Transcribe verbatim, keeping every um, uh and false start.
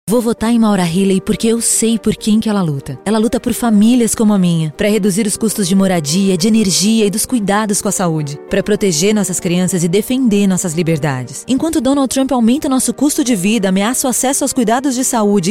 Vou votar em Maura Healey porque eu sei por quem que ela luta. Ela luta por famílias como a minha, para reduzir os custos de moradia, de energia e dos cuidados com a saúde, para proteger nossas crianças e defender nossas liberdades. Enquanto Donald Trump aumenta nosso custo de vida, ameaça o acesso aos cuidados de saúde